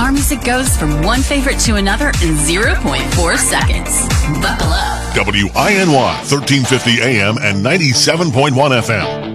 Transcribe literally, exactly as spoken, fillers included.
our music goes from one favorite to another in zero point four seconds. Buckle up. W I N Y, thirteen fifty A M and ninety-seven point one F M.